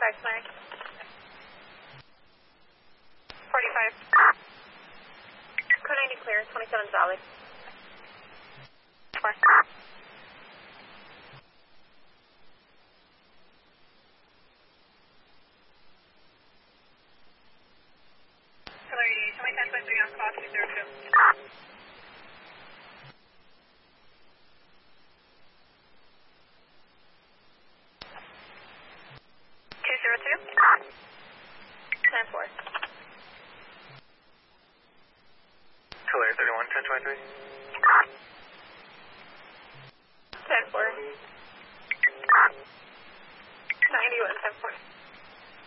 Mark. 45. Code 90 clear, 27 solid. 4. Killer 88, 10.3 on call 202. 202? 10-4. Killer 31, 1023. 10-4.